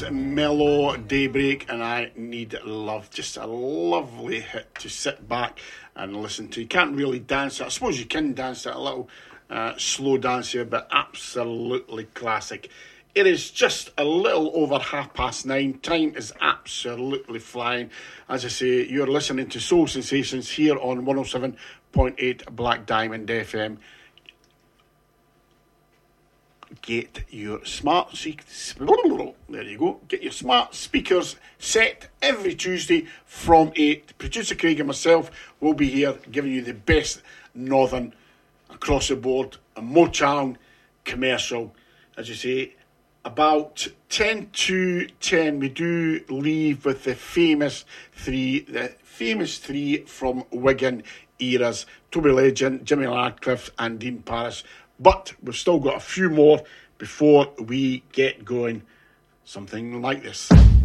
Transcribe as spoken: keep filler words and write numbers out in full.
Mellow Daybreak, and I Need Love. Just a lovely hit to sit back and listen to. You can't really dance it. I suppose you can dance it a little uh, slow dance here, but absolutely classic. It is just a little over half past nine. Time is absolutely flying. As I say, you're listening to Soul Sensations here on one oh seven point eight Black Diamond F M. Get your smart there you go. Get your smart speakers set every Tuesday from eight. Producer Craig and myself will be here giving you the best northern across the board, a Motown commercial. As you say, about ten to ten, we do leave with the famous three, the famous three from Wigan eras: Toby Legend, Jimmy Radcliffe, and Dean Paris. But we've still got a few more before we get going. Something like this.